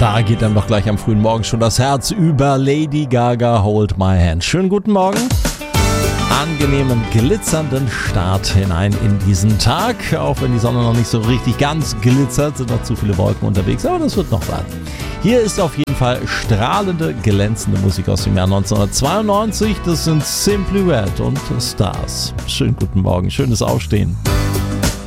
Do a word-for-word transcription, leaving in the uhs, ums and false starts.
Da geht dann doch gleich am frühen Morgen schon das Herz über Lady Gaga, Hold My Hand. Schönen guten Morgen. Angenehmen, glitzernden Start hinein in diesen Tag. Auch wenn die Sonne noch nicht so richtig ganz glitzert, sind noch zu viele Wolken unterwegs, aber das wird noch werden. Hier ist auf jeden Fall strahlende, glänzende Musik aus dem Jahr neunzehnhundertzweiundneunzig. Das sind Simply Red und Stars. Schönen guten Morgen, schönes Aufstehen.